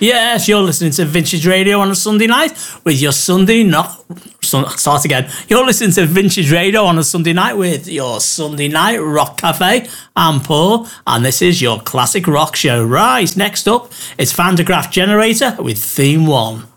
Yes, you're listening to Vintage Radio on a Sunday night with your Start again. You're listening to Vintage Radio on a Sunday night with your Sunday Night Rock Cafe. I'm Paul, and this is your classic rock show. Right, next up, it's Van de Graaff Generator with Theme 1.